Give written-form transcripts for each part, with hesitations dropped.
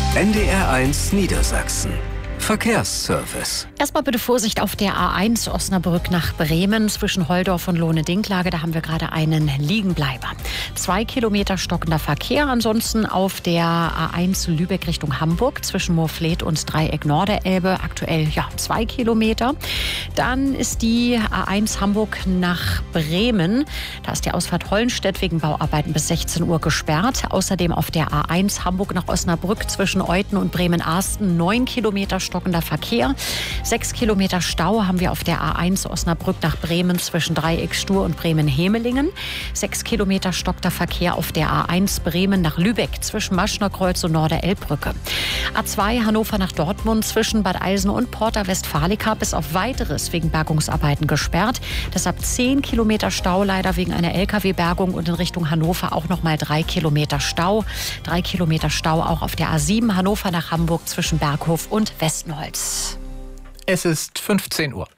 NDR1 Niedersachsen. Verkehrsservice. Erstmal bitte Vorsicht auf der A1 Osnabrück nach Bremen zwischen Holdorf und Lohne-Dinklage. Da haben wir gerade einen Liegenbleiber. 2 Kilometer stockender Verkehr. Ansonsten auf der A1 Lübeck Richtung Hamburg zwischen Moorfleet und Dreieck Norderelbe. Aktuell 2 Kilometer. Dann ist die A1 Hamburg nach Bremen. Da ist die Ausfahrt Hollenstedt wegen Bauarbeiten bis 16 Uhr gesperrt. Außerdem auf der A1 Hamburg nach Osnabrück zwischen Euthen und Bremen-Arsten 9 Kilometer stockender Verkehr. 6 Kilometer Stau haben wir auf der A1 Osnabrück nach Bremen zwischen Dreieck Stur und Bremen-Hemelingen. 6 Kilometer stockter Verkehr auf der A1 Bremen nach Lübeck zwischen Maschnerkreuz und Norderelbbrücke. A2 Hannover nach Dortmund zwischen Bad Eilsen und Porta Westfalica bis auf Weiteres wegen Bergungsarbeiten gesperrt. Deshalb 10 Kilometer Stau leider wegen einer Lkw-Bergung und in Richtung Hannover auch noch mal 3 Kilometer Stau. 3 Kilometer Stau auch auf der A7 Hannover nach Hamburg zwischen Berghof und Westenholz. Es ist 15 Uhr.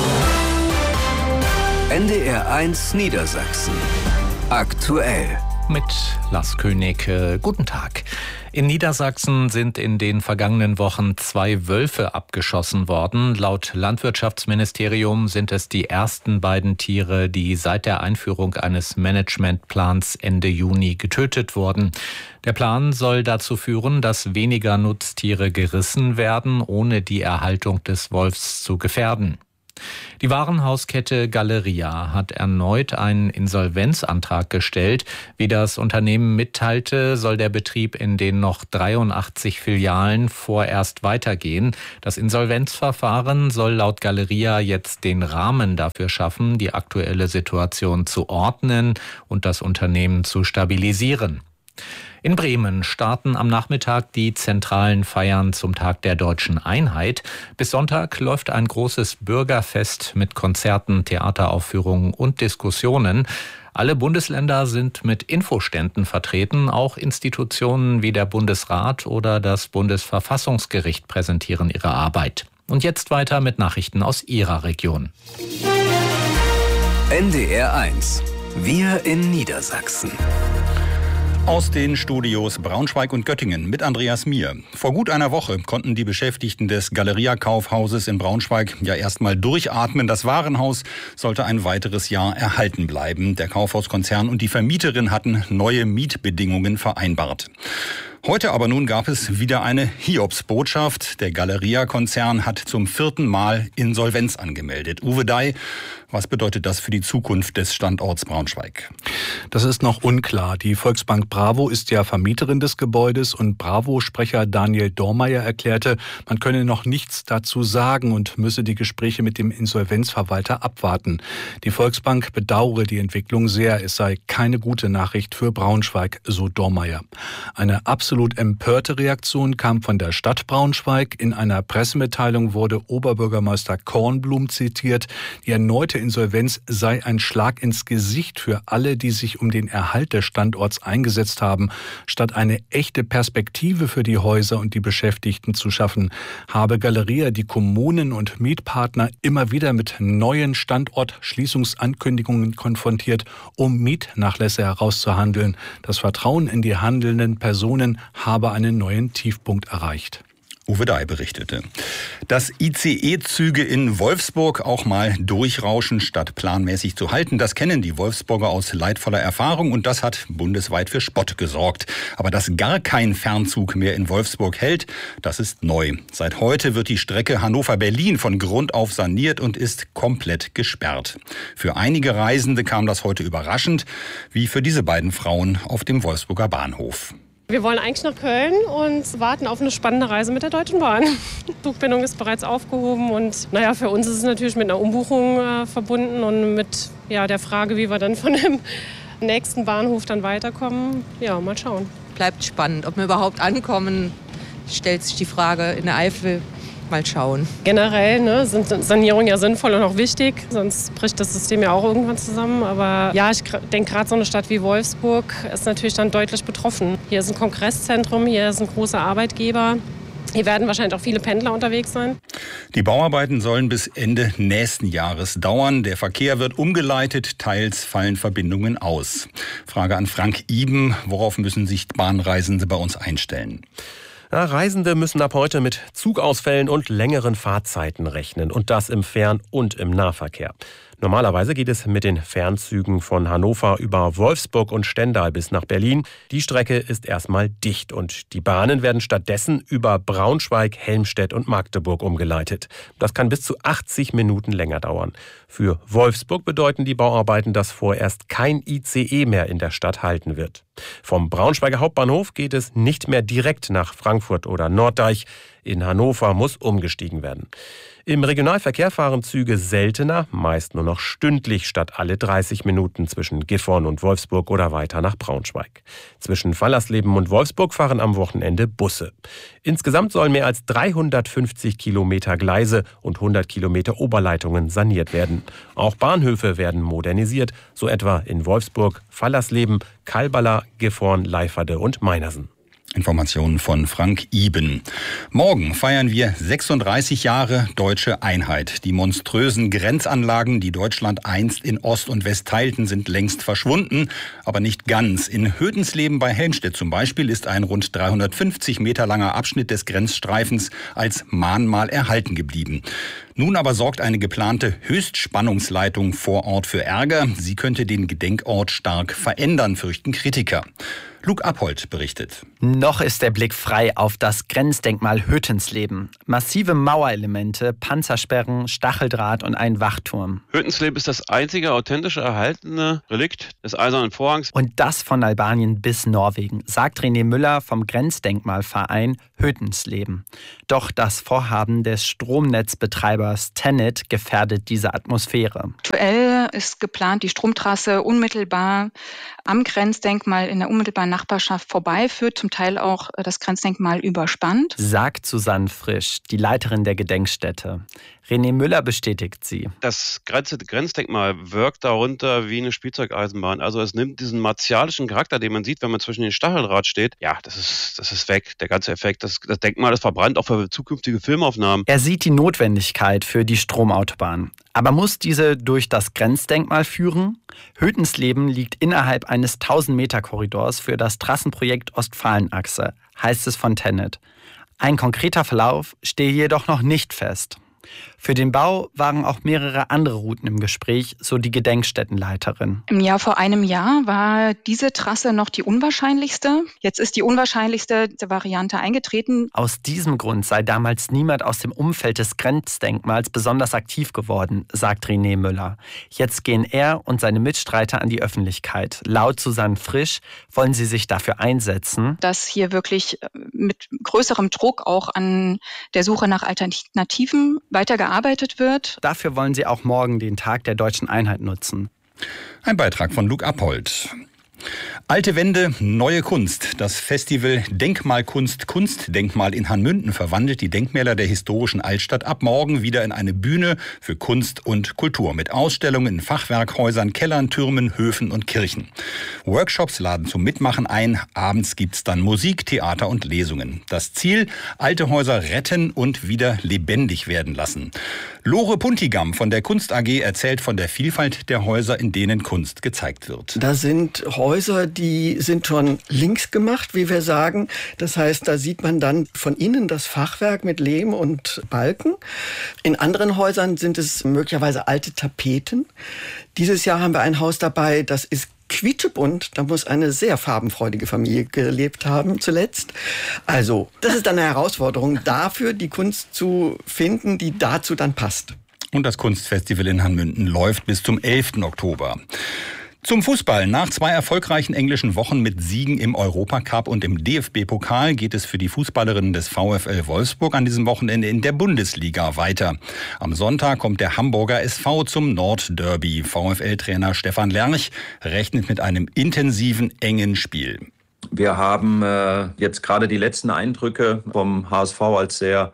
NDR1 Niedersachsen. Aktuell. Mit Lars König. Guten Tag. In Niedersachsen sind in den vergangenen Wochen 2 Wölfe abgeschossen worden. Laut Landwirtschaftsministerium sind es die ersten beiden Tiere, die seit der Einführung eines Managementplans Ende Juni getötet wurden. Der Plan soll dazu führen, dass weniger Nutztiere gerissen werden, ohne die Erhaltung des Wolfs zu gefährden. Die Warenhauskette Galeria hat erneut einen Insolvenzantrag gestellt. Wie das Unternehmen mitteilte, soll der Betrieb in den noch 83 Filialen vorerst weitergehen. Das Insolvenzverfahren soll laut Galeria jetzt den Rahmen dafür schaffen, die aktuelle Situation zu ordnen und das Unternehmen zu stabilisieren. In Bremen starten am Nachmittag die zentralen Feiern zum Tag der Deutschen Einheit. Bis Sonntag läuft ein großes Bürgerfest mit Konzerten, Theateraufführungen und Diskussionen. Alle Bundesländer sind mit Infoständen vertreten. Auch Institutionen wie der Bundesrat oder das Bundesverfassungsgericht präsentieren ihre Arbeit. Und jetzt weiter mit Nachrichten aus Ihrer Region. NDR1. Wir in Niedersachsen. Aus den Studios Braunschweig und Göttingen mit Andreas Mier. Vor gut einer Woche konnten die Beschäftigten des Galeria-Kaufhauses in Braunschweig erstmal durchatmen. Das Warenhaus sollte ein weiteres Jahr erhalten bleiben. Der Kaufhauskonzern und die Vermieterin hatten neue Mietbedingungen vereinbart. Heute aber nun gab es wieder eine Hiobsbotschaft. Der Galeria-Konzern hat zum 4. Mal Insolvenz angemeldet. Uwe Dey, was bedeutet das für die Zukunft des Standorts Braunschweig? Das ist noch unklar. Die Volksbank Bravo ist ja Vermieterin des Gebäudes und Bravo-Sprecher Daniel Dormeyer erklärte, man könne noch nichts dazu sagen und müsse die Gespräche mit dem Insolvenzverwalter abwarten. Die Volksbank bedauere die Entwicklung sehr. Es sei keine gute Nachricht für Braunschweig, so Dormeyer. Eine absolut empörte Reaktion kam von der Stadt Braunschweig. In einer Pressemitteilung wurde Oberbürgermeister Kornblum zitiert. Die erneute Insolvenz sei ein Schlag ins Gesicht für alle, die sich um den Erhalt des Standorts eingesetzt haben. Statt eine echte Perspektive für die Häuser und die Beschäftigten zu schaffen, habe Galeria die Kommunen und Mietpartner immer wieder mit neuen Standortschließungsankündigungen konfrontiert, um Mietnachlässe herauszuhandeln. Das Vertrauen in die handelnden Personen habe einen neuen Tiefpunkt erreicht. Uwe Dey berichtete. Dass ICE-Züge in Wolfsburg auch mal durchrauschen, statt planmäßig zu halten, das kennen die Wolfsburger aus leidvoller Erfahrung und das hat bundesweit für Spott gesorgt. Aber dass gar kein Fernzug mehr in Wolfsburg hält, das ist neu. Seit heute wird die Strecke Hannover-Berlin von Grund auf saniert und ist komplett gesperrt. Für einige Reisende kam das heute überraschend, wie für diese beiden Frauen auf dem Wolfsburger Bahnhof. Wir wollen eigentlich nach Köln und warten auf eine spannende Reise mit der Deutschen Bahn. Die Zugbindung ist bereits aufgehoben und für uns ist es natürlich mit einer Umbuchung verbunden und mit der Frage, wie wir dann von dem nächsten Bahnhof dann weiterkommen. Ja, mal schauen. Bleibt spannend, ob wir überhaupt ankommen, stellt sich die Frage in der Eifel. Mal schauen. Generell sind Sanierungen ja sinnvoll und auch wichtig, sonst bricht das System ja auch irgendwann zusammen. Aber ich denke, gerade so eine Stadt wie Wolfsburg ist natürlich dann deutlich betroffen. Hier ist ein Kongresszentrum, hier ist ein großer Arbeitgeber. Hier werden wahrscheinlich auch viele Pendler unterwegs sein. Die Bauarbeiten sollen bis Ende nächsten Jahres dauern. Der Verkehr wird umgeleitet, teils fallen Verbindungen aus. Frage an Frank Iben, worauf müssen sich Bahnreisende bei uns einstellen? Ja, Reisende müssen ab heute mit Zugausfällen und längeren Fahrzeiten rechnen. Und das im Fern- und im Nahverkehr. Normalerweise geht es mit den Fernzügen von Hannover über Wolfsburg und Stendal bis nach Berlin. Die Strecke ist erstmal dicht und die Bahnen werden stattdessen über Braunschweig, Helmstedt und Magdeburg umgeleitet. Das kann bis zu 80 Minuten länger dauern. Für Wolfsburg bedeuten die Bauarbeiten, dass vorerst kein ICE mehr in der Stadt halten wird. Vom Braunschweiger Hauptbahnhof geht es nicht mehr direkt nach Frankfurt oder Norddeich. In Hannover muss umgestiegen werden. Im Regionalverkehr fahren Züge seltener, meist nur noch stündlich statt alle 30 Minuten zwischen Gifhorn und Wolfsburg oder weiter nach Braunschweig. Zwischen Fallersleben und Wolfsburg fahren am Wochenende Busse. Insgesamt sollen mehr als 350 Kilometer Gleise und 100 Kilometer Oberleitungen saniert werden. Auch Bahnhöfe werden modernisiert, so etwa in Wolfsburg, Fallersleben, Kalbala, Gifhorn, Leiferde und Meinersen. Informationen von Frank Iben. Morgen feiern wir 36 Jahre deutsche Einheit. Die monströsen Grenzanlagen, die Deutschland einst in Ost und West teilten, sind längst verschwunden, aber nicht ganz. In Hötensleben bei Helmstedt zum Beispiel ist ein rund 350 Meter langer Abschnitt des Grenzstreifens als Mahnmal erhalten geblieben. Nun aber sorgt eine geplante Höchstspannungsleitung vor Ort für Ärger. Sie könnte den Gedenkort stark verändern, fürchten Kritiker. Luke Appold berichtet. Noch ist der Blick frei auf das Grenzdenkmal Hötensleben. Massive Mauerelemente, Panzersperren, Stacheldraht und ein Wachturm. Hötensleben ist das einzige authentische erhaltene Relikt des Eisernen Vorhangs. Und das von Albanien bis Norwegen, sagt René Müller vom Grenzdenkmalverein Hötensleben. Doch das Vorhaben des Stromnetzbetreibers TenneT gefährdet diese Atmosphäre. Aktuell ist geplant, die Stromtrasse unmittelbar am Grenzdenkmal in der unmittelbaren Nachbarschaft vorbeiführt, zum Teil auch das Grenzdenkmal überspannt. Sagt Susanne Frisch, die Leiterin der Gedenkstätte. René Müller bestätigt sie. Das Grenzdenkmal wirkt darunter wie eine Spielzeugeisenbahn. Also es nimmt diesen martialischen Charakter, den man sieht, wenn man zwischen den Stacheldraht steht. Ja, das ist weg, der ganze Effekt. Das Denkmal ist verbrannt, auch für zukünftige Filmaufnahmen. Er sieht die Notwendigkeit für die Stromautobahn. Aber muss diese durch das Grenzdenkmal führen? Hötensleben liegt innerhalb eines 1000-Meter-Korridors für das Trassenprojekt Ostfalenachse, heißt es von TenneT. Ein konkreter Verlauf stehe jedoch noch nicht fest. Für den Bau waren auch mehrere andere Routen im Gespräch, so die Gedenkstättenleiterin. Im Jahr vor einem Jahr war diese Trasse noch die unwahrscheinlichste. Jetzt ist die unwahrscheinlichste Variante eingetreten. Aus diesem Grund sei damals niemand aus dem Umfeld des Grenzdenkmals besonders aktiv geworden, sagt René Müller. Jetzt gehen er und seine Mitstreiter an die Öffentlichkeit. Laut Susanne Frisch wollen sie sich dafür einsetzen, dass hier wirklich mit größerem Druck auch an der Suche nach Alternativen weitergearbeitet wird. Dafür wollen sie auch morgen den Tag der deutschen Einheit nutzen. Ein Beitrag von Luke Appold. Alte Wände, neue Kunst. Das Festival Denkmalkunst Kunstdenkmal in Hanmünden verwandelt die Denkmäler der historischen Altstadt ab morgen wieder in eine Bühne für Kunst und Kultur mit Ausstellungen in Fachwerkhäusern, Kellern, Türmen, Höfen und Kirchen. Workshops laden zum Mitmachen ein. Abends gibt's dann Musik, Theater und Lesungen. Das Ziel: alte Häuser retten und wieder lebendig werden lassen. Lore Puntigam von der Kunst AG erzählt von der Vielfalt der Häuser, in denen Kunst gezeigt wird. Da sind Häuser, die sind schon links gemacht, wie wir sagen. Das heißt, da sieht man dann von innen das Fachwerk mit Lehm und Balken. In anderen Häusern sind es möglicherweise alte Tapeten. Dieses Jahr haben wir ein Haus dabei, das ist quietschebunt. Da muss eine sehr farbenfreudige Familie gelebt haben zuletzt. Also, das ist dann eine Herausforderung, dafür die Kunst zu finden, die dazu dann passt. Und das Kunstfestival in Hanmünden läuft bis zum 11. Oktober. Zum Fußball. Nach 2 erfolgreichen englischen Wochen mit Siegen im Europacup und im DFB-Pokal geht es für die Fußballerinnen des VfL Wolfsburg an diesem Wochenende in der Bundesliga weiter. Am Sonntag kommt der Hamburger SV zum Nordderby. VfL-Trainer Stefan Lerch rechnet mit einem intensiven, engen Spiel. Wir haben jetzt gerade die letzten Eindrücke vom HSV als sehr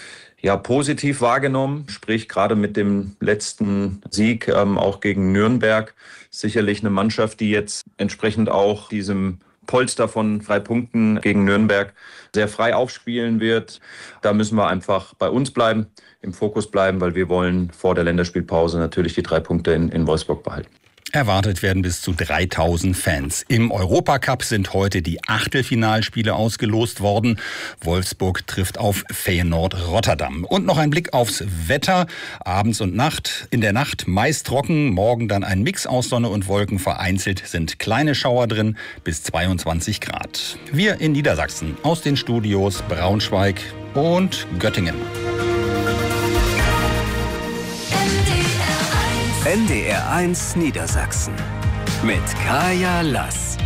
positiv wahrgenommen, sprich gerade mit dem letzten Sieg auch gegen Nürnberg. Sicherlich eine Mannschaft, die jetzt entsprechend auch diesem Polster von 3 Punkten gegen Nürnberg sehr frei aufspielen wird. Da müssen wir einfach bei uns bleiben, im Fokus bleiben, weil wir wollen vor der Länderspielpause natürlich die 3 Punkte in Wolfsburg behalten. Erwartet werden bis zu 3000 Fans. Im Europacup sind heute die Achtelfinalspiele ausgelost worden. Wolfsburg trifft auf Feyenoord Rotterdam. Und noch ein Blick aufs Wetter. Abends und Nacht. In der Nacht meist trocken, morgen dann ein Mix aus Sonne und Wolken. Vereinzelt sind kleine Schauer drin, bis 22 Grad. Wir in Niedersachsen aus den Studios Braunschweig und Göttingen. NDR1 Niedersachsen mit Kaya Lass.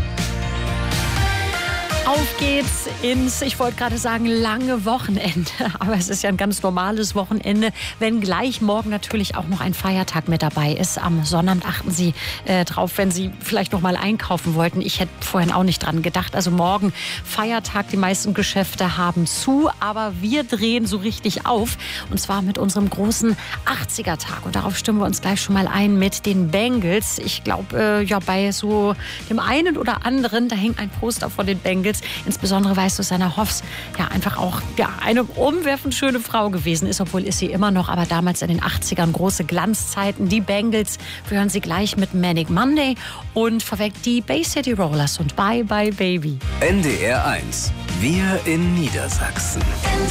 Auf geht's ins, ich wollte gerade sagen, lange Wochenende. Aber es ist ja ein ganz normales Wochenende, wenn gleich morgen natürlich auch noch ein Feiertag mit dabei ist. Am Sonnabend achten Sie drauf, wenn Sie vielleicht noch mal einkaufen wollten. Ich hätte vorhin auch nicht dran gedacht. Also morgen Feiertag, die meisten Geschäfte haben zu. Aber wir drehen so richtig auf. Und zwar mit unserem großen 80er-Tag. Und darauf stimmen wir uns gleich schon mal ein mit den Bangles. Ich glaube, bei so dem einen oder anderen, da hängt ein Poster von den Bangles. Insbesondere, weil Susanna Hoffs einfach auch eine umwerfend schöne Frau gewesen ist, obwohl ist sie immer noch, aber damals in den 80ern große Glanzzeiten. Die Bangles, wir hören sie gleich mit Manic Monday und vorweg die Bay City Rollers und Bye Bye Baby. NDR1, wir in Niedersachsen.